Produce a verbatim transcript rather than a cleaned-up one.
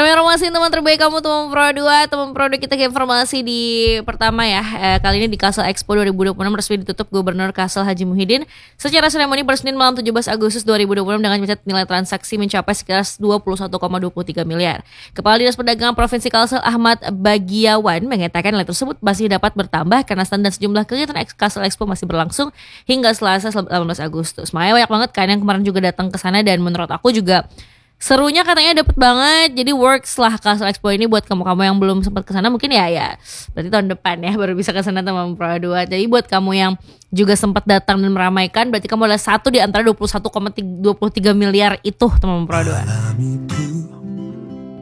Kami informasi teman terbaik kamu teman Pro dua. Teman Pro dua kita ke informasi di pertama ya. eh, Kali ini di Kasel Expo dua ribu dua puluh enam resmi ditutup Gubernur Kasel Haji Muhyiddin secara seremoni pada Senin malam tujuh belas Agustus dua ribu dua puluh enam dengan mencatat nilai transaksi mencapai sekitar dua puluh satu koma dua tiga miliar. Kepala Dinas Perdagangan Provinsi Kalsel Ahmad Bagiawan mengatakan nilai tersebut masih dapat bertambah karena stand dan sejumlah kegiatan Kasel Expo masih berlangsung hingga Selasa delapan belas Agustus. Makanya banyak banget kan yang kemarin juga datang ke sana dan menurut aku juga serunya katanya dapet banget. Jadi works lah Kasel Expo ini buat kamu-kamu yang belum sempat kesana mungkin ya ya berarti tahun depan ya baru bisa kesana teman Pro dua. Jadi buat kamu yang juga sempat datang dan meramaikan berarti kamu adalah satu di antara dua puluh satu koma dua tiga miliar itu teman Pro dua.